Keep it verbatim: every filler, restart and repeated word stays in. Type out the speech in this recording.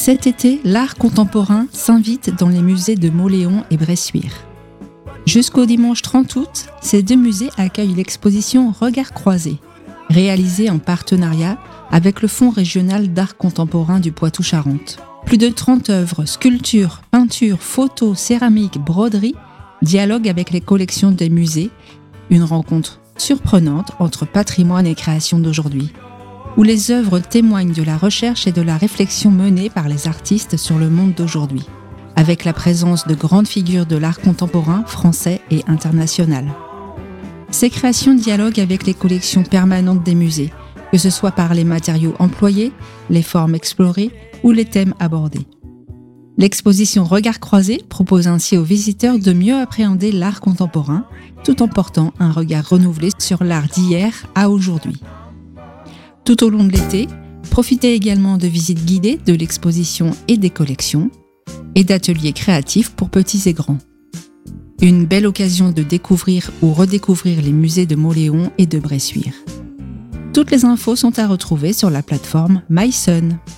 Cet été, l'art contemporain s'invite dans les musées de Mauléon et Bressuire. Jusqu'au dimanche trente août, ces deux musées accueillent l'exposition Regards croisés, réalisée en partenariat avec le Fonds régional d'art contemporain du Poitou-Charentes. Plus de trente œuvres, sculptures, peintures, photos, céramiques, broderies dialoguent avec les collections des musées, une rencontre surprenante entre patrimoine et création d'aujourd'hui, où les œuvres témoignent de la recherche et de la réflexion menée par les artistes sur le monde d'aujourd'hui, avec la présence de grandes figures de l'art contemporain français et international. Ces créations dialoguent avec les collections permanentes des musées, que ce soit par les matériaux employés, les formes explorées ou les thèmes abordés. L'exposition Regards croisés propose ainsi aux visiteurs de mieux appréhender l'art contemporain, tout en portant un regard renouvelé sur l'art d'hier à aujourd'hui. Tout au long de l'été, profitez également de visites guidées de l'exposition et des collections, et d'ateliers créatifs pour petits et grands. Une belle occasion de découvrir ou redécouvrir les musées de Mauléon et de Bressuire. Toutes les infos sont à retrouver sur la plateforme MySun.